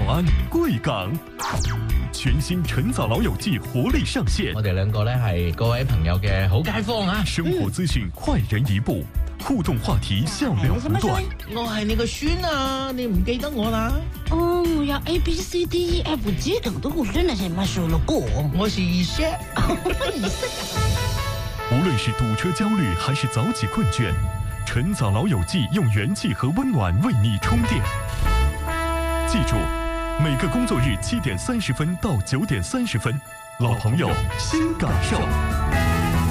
安贵港。全新晨早老友记活力上线， 我哋兩個咧係各位朋友嘅好街坊啊！ 生活資訊快人一步，互動話題笑料不斷。 我係你個孫啊，你唔記得我啦？ 哦，我要 ABCDEFG 等的我真的是乜數了過。 我是二叔。 無論是堵車焦慮還是早起困倦，晨早老友記用元氣和溫暖為你充電。記住，每個工作日7點30分到9點30分，老朋友新感受。